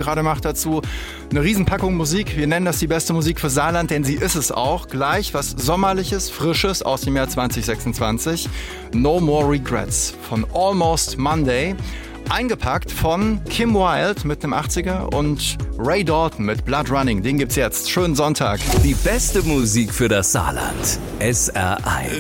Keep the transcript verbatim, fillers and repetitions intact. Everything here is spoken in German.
gerade macht dazu eine Riesenpackung Musik. Wir nennen das die beste Musik für Saarland, denn sie ist es auch. Gleich was Sommerliches, Frisches aus dem Jahr zwanzig sechsundzwanzig. No More Regrets von Almost Monday. Eingepackt von Kim Wilde mit einem achtziger und Ray Dalton mit Blood Running. Den gibt's jetzt. Schönen Sonntag. Die beste Musik für das Saarland. S R eins.